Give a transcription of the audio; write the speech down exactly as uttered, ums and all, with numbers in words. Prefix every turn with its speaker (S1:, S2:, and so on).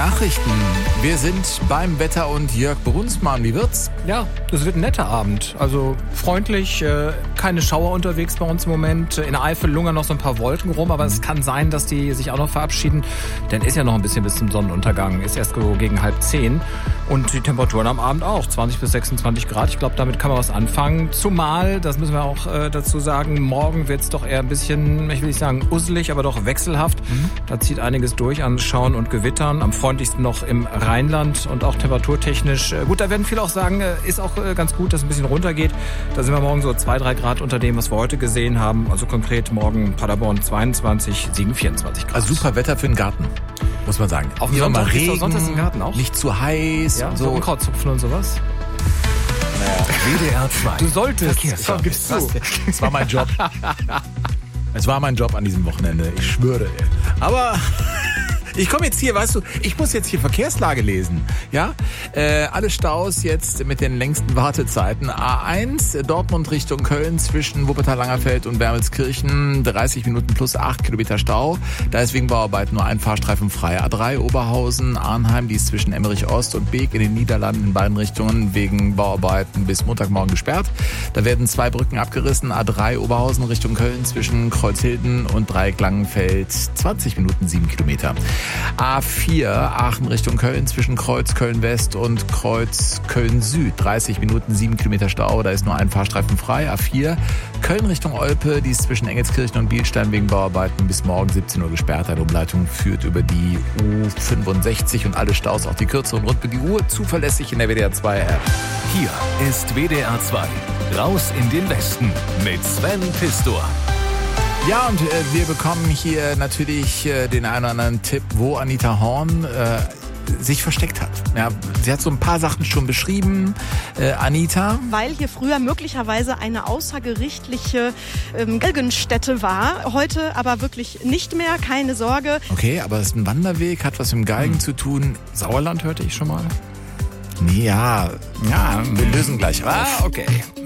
S1: Nachrichten. Wir sind beim Wetter und Jörg Brunsmann. Wie wird's?
S2: Ja, es wird ein netter Abend. Also freundlich, äh, keine Schauer unterwegs bei uns im Moment. In der Eifel lungern noch so ein paar Wolken rum, aber es kann sein, dass die sich auch noch verabschieden. Denn ist ja noch ein bisschen bis zum Sonnenuntergang. Ist erst so gegen halb zehn. Und die Temperaturen am Abend auch. zwanzig bis sechsundzwanzig Grad. Ich glaube, damit kann man was anfangen. Zumal, das müssen wir auch äh, dazu sagen, morgen wird's doch eher ein bisschen, ich will nicht sagen usselig, aber doch wechselhaft. Mhm. Da zieht einiges durch an Schauen und Gewittern. Am freundlichsten noch im Rheinland und auch temperaturtechnisch. Gut, da werden viele auch sagen, ist auch ganz gut, dass es ein bisschen runtergeht. Da sind wir morgen so zwei, drei Grad unter dem, was wir heute gesehen haben. Also konkret morgen Paderborn zweiundzwanzig, Siegen vierundzwanzig Grad.
S1: Also super Wetter für den Garten, muss man sagen.
S2: Auf dem Sonntag, Regen, Sonntag ist im Garten auch.
S1: Nicht zu heiß
S2: ja,
S1: und so.
S2: so Unkrautzupfen und sowas.
S1: Naja.
S3: W D R zwei.
S2: Du solltest.
S3: Komm,
S2: gibst du.
S1: Das war mein Job. Es war mein Job an diesem Wochenende, ich schwöre. Aber ich komme jetzt hier, weißt du, ich muss jetzt hier Verkehrslage lesen. Ja, äh, alle Staus jetzt mit den längsten Wartezeiten. A eins, Dortmund Richtung Köln zwischen Wuppertal-Langerfeld und Wermelskirchen, dreißig Minuten plus acht Kilometer Stau. Da ist wegen Bauarbeiten nur ein Fahrstreifen frei. A drei, Oberhausen, Arnheim, die ist zwischen Emmerich Ost und Beek in den Niederlanden in beiden Richtungen wegen Bauarbeiten bis Montagmorgen gesperrt. Da werden zwei Brücken abgerissen. A drei, Oberhausen Richtung Köln zwischen Kreuzhilden und Dreieck-Langenfeld, zwanzig Minuten, sieben Kilometer. A vier, Aachen Richtung Köln zwischen Kreuz Köln-West und Kreuz Köln-Süd. dreißig Minuten, sieben Kilometer Stau, da ist nur ein Fahrstreifen frei. A vier, Köln Richtung Olpe, die ist zwischen Engelskirchen und Bielstein wegen Bauarbeiten bis morgen siebzehn Uhr gesperrt. Eine Umleitung führt über die U fünfundsechzig und alle Staus, auch die kürzeren, rund um die Uhr, zuverlässig in der W D R zwei App.
S3: Hier ist W D R zwei. Raus in den Westen mit Sven Pistor.
S1: Ja, und äh, wir bekommen hier natürlich äh, den einen oder anderen Tipp, wo Anita Horn äh, sich versteckt hat. Ja, sie hat so ein paar Sachen schon beschrieben. Äh, Anita?
S4: Weil hier früher möglicherweise eine außergerichtliche ähm, Galgenstätte war. Heute aber wirklich nicht mehr, keine Sorge.
S1: Okay, aber es ist ein Wanderweg, hat was mit dem Galgen hm. zu tun.
S2: Sauerland hörte ich schon mal.
S1: Nee, ja, ja, wir lösen gleich auf.
S2: Ah, okay.